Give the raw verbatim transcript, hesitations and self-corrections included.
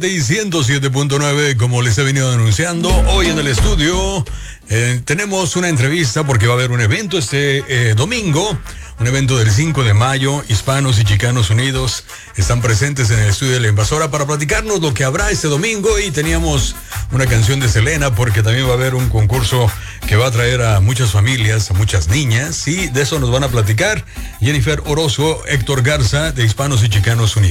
De ciento siete punto nueve, como les he venido anunciando, hoy en el estudio eh, tenemos una entrevista porque va a haber un evento este eh, domingo, un evento del cinco de mayo. Hispanos y Chicanos Unidos están presentes en el estudio de La Invasora para platicarnos lo que habrá este domingo, y teníamos una canción de Selena porque también va a haber un concurso que va a traer a muchas familias, a muchas niñas, y de eso nos van a platicar Jennifer Orozco, Héctor Garza de Hispanos y Chicanos Unidos.